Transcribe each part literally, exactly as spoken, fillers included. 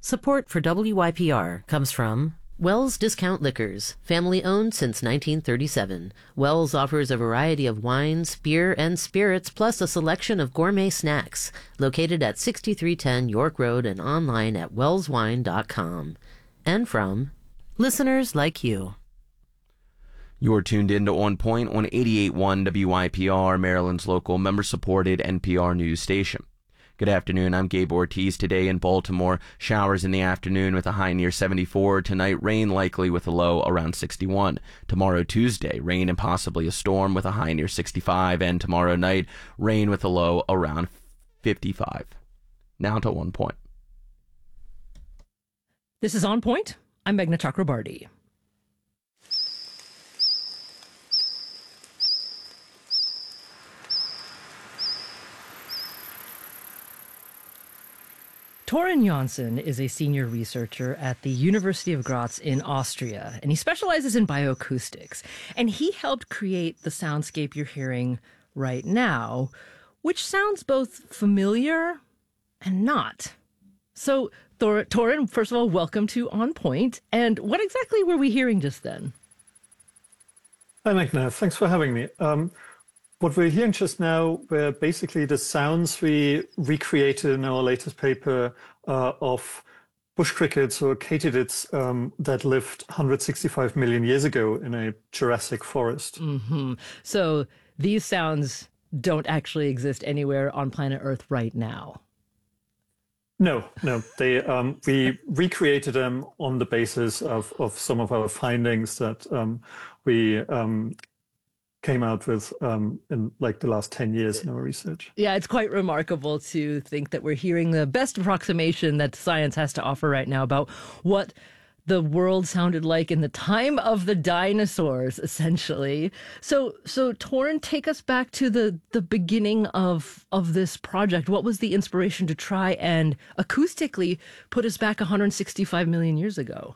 Support for W Y P R comes from Wells Discount Liquors, family-owned since nineteen thirty-seven. Wells offers a variety of wines, beer, and spirits, plus a selection of gourmet snacks. Located at sixty-three ten York Road and online at wells wine dot com. And from listeners like you. You're tuned in to On Point on eighty-eight point one W Y P R, Maryland's local member-supported N P R news station. Good afternoon, I'm Gabe Ortiz. Today in Baltimore, showers in the afternoon with a high near seventy-four. Tonight, rain likely with a low around sixty-one. Tomorrow, Tuesday, rain and possibly a storm with a high near sixty-five. And tomorrow night, rain with a low around fifty-five. Now to On Point. This is On Point. I'm Meghna Chakrabarty. Torun Jonsson is a senior researcher at the University of Graz in Austria, and he specializes in bioacoustics. And he helped create the soundscape you're hearing right now, which sounds both familiar and not. So, Thor- Torun, first of all, welcome to On Point. And what exactly were we hearing just then? Hi, Meghna. Thanks for having me. Um, What we're hearing just now were basically the sounds we recreated in our latest paper uh, of bush crickets or katydids um, that lived one hundred sixty-five million years ago in a Jurassic forest. Mm-hmm. So these sounds don't actually exist anywhere on planet Earth right now. No, no. They um, we recreated them on the basis of, of some of our findings that um, we um, came out with um, in like the last ten years in our research. Yeah, it's quite remarkable to think that we're hearing the best approximation that science has to offer right now about what the world sounded like in the time of the dinosaurs, essentially. So, so Torun, take us back to the, the beginning of, of this project. What was the inspiration to try and acoustically put us back one hundred sixty-five million years ago?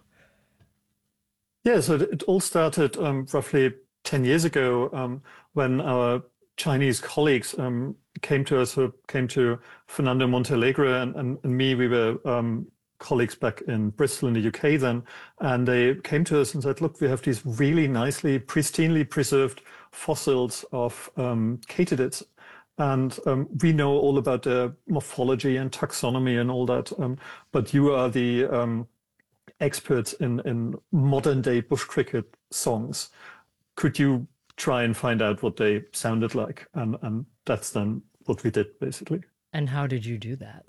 Yeah, so it all started um, roughly ten years ago, um, when our Chinese colleagues um, came to us, who came to Fernando Montealegre and, and, and me, we were um, colleagues back in Bristol in the U K then, and they came to us and said, look, we have these really nicely, pristinely preserved fossils of um, katydids, and um, we know all about their morphology and taxonomy and all that, um, but you are the um, experts in, in modern day bush cricket songs. Could you try and find out what they sounded like? And, and that's then what we did, basically. And how did you do that?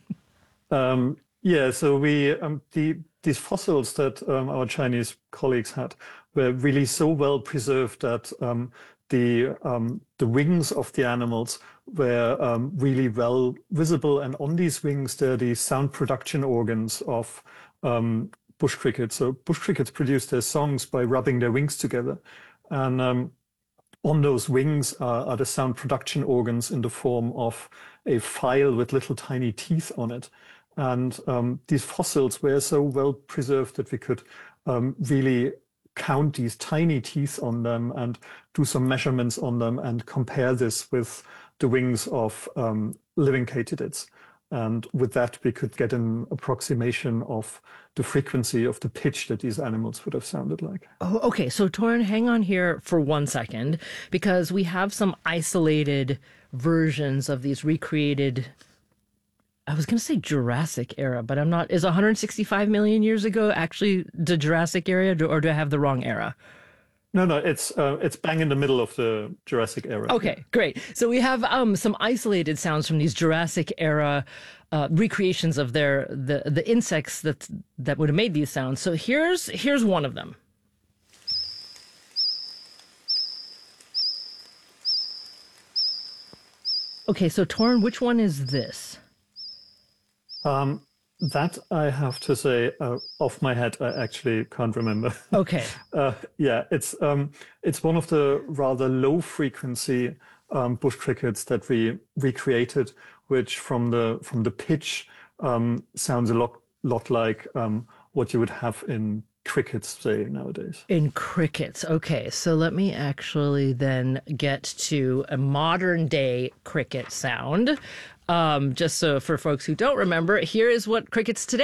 um, yeah, so we um, the these fossils that um, our Chinese colleagues had were really so well preserved that um, the um, the wings of the animals were um, really well visible, and on these wings there are the sound production organs of um, bush crickets. So bush crickets produce their songs by rubbing their wings together. And um, on those wings are, are the sound production organs in the form of a file with little tiny teeth on it. And um, these fossils were so well preserved that we could um, really count these tiny teeth on them and do some measurements on them and compare this with the wings of um, living katydids. And with that, we could get an approximation of the frequency of the pitch that these animals would have sounded like. Oh, okay. So, Torun, hang on here for one second, because we have some isolated versions of these recreated, I was going to say Jurassic era, but I'm not. Is one hundred sixty-five million years ago actually the Jurassic era, or do I have the wrong era? No, no, it's uh, it's bang in the middle of the Jurassic era. Okay, great. So we have um, some isolated sounds from these Jurassic era uh, recreations of their the the insects that that would have made these sounds. So here's here's one of them. Okay, so Torun, which one is this? Um, That I have to say, uh, off my head, I actually can't remember. Okay. uh, yeah, it's um, it's one of the rather low frequency um, bush crickets that we recreated, which from the from the pitch um, sounds a lot lot like um, what you would have in crickets, say, nowadays. In crickets. Okay, so let me actually then get to a modern day cricket sound. Um, just so for folks who don't remember, here is what crickets today